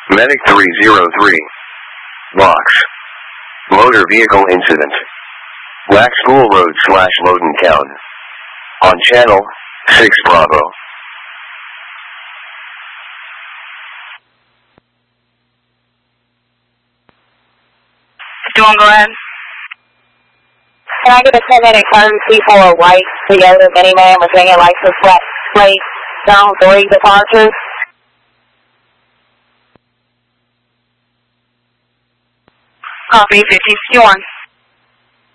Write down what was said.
Medic 303. Box. Motor vehicle incident. Lac School Road / Loudon Town. On channel 6 Bravo. Do you want to go ahead? Can I get a 10-minute courtesy for a white Toyota minivan with any license plate zone 3 departures? Copy 5061.